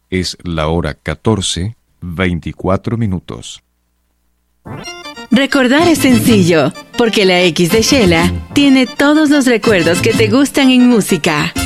Es la hora 14:24. Recordar es sencillo, porque la X de Shela tiene todos los recuerdos que te gustan en música.